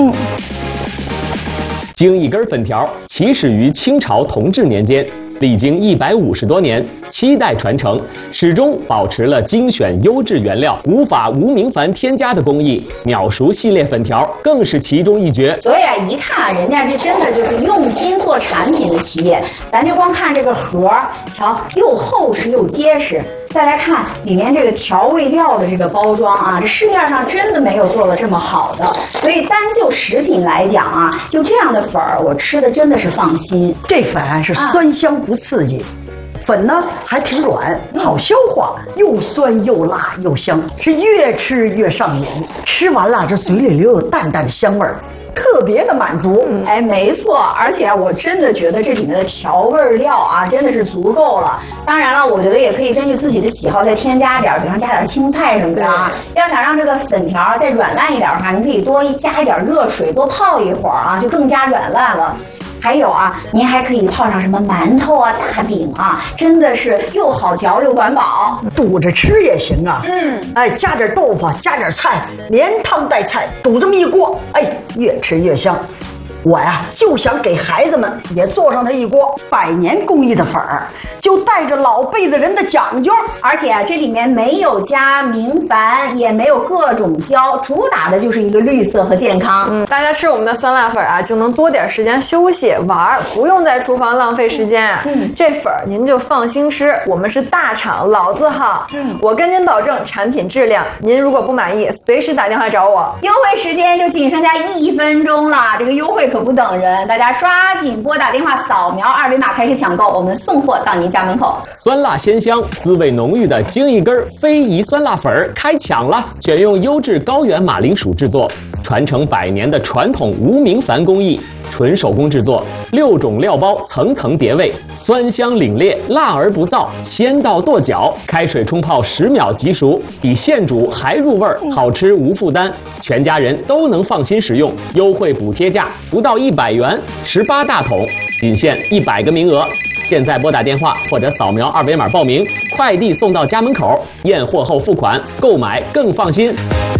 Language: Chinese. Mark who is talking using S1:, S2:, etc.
S1: 京一根粉条起始于清朝同治年间，历经150多年，7代传承，始终保持了精选优质原料、无法无明矾添加的工艺。秒熟系列粉条更是其中一绝。
S2: 所以啊，一看人家这真的就是用心做产品的企业。咱就光看这个盒，瞧，又厚实又结实。再来看里面这个调味料的这个包装啊，这市面上真的没有做的这么好的。所以单就食品来讲啊，就这样的粉儿，我吃的真的是放心。
S3: 这粉是酸香不刺激。粉呢还挺软，好消化，又酸又辣又香，是越吃越上瘾。吃完了，这嘴里留有淡淡的香味儿，特别的满足。
S2: 哎，没错，而且我真的觉得这里面的调味料啊，真的是足够了。当然了，我觉得也可以根据自己的喜好再添加点，比方加点青菜什么的啊。要想让这个粉条再软烂一点的话，你可以多加一点热水，多泡一会儿啊，就更加软烂了。还有啊，您还可以泡上什么馒头啊、大饼啊，真的是又好嚼又管饱。
S3: 煮着吃也行啊。哎，加点豆腐，加点菜，连汤带菜，煮这么一锅，哎，越吃越香。我呀，就想给孩子们也做上它一锅100年工艺的粉儿，就带着老辈子人的讲究。
S2: 而且这里面没有加明矾，也没有各种胶，主打的就是一个绿色和健康。
S4: 大家吃我们的酸辣粉啊，就能多点时间休息玩，不用在厨房浪费时间。这粉儿您就放心吃，我们是大厂老字号。我跟您保证产品质量，您如果不满意，随时打电话找我。
S2: 优惠时间就仅剩下1分钟了，这个优惠可不等人，大家抓紧拨打电话，扫描2维码开始抢购，我们送货到您家门口。
S1: 酸辣鲜香、滋味浓郁的京一根非遗酸辣粉儿开抢了！选用优质高原马铃薯制作，传承100年的传统无明矾工艺，纯手工制作，6种料包层层叠味，酸香凛冽，辣而不燥，鲜到跺脚。开水冲泡10秒即熟，比现煮还入味儿，好吃无负担，全家人都能放心使用。优惠补贴价不到100元，18大桶，仅限100个名额。现在拨打电话或者扫描2维码报名，快递送到家门口，验货后付款，购买更放心。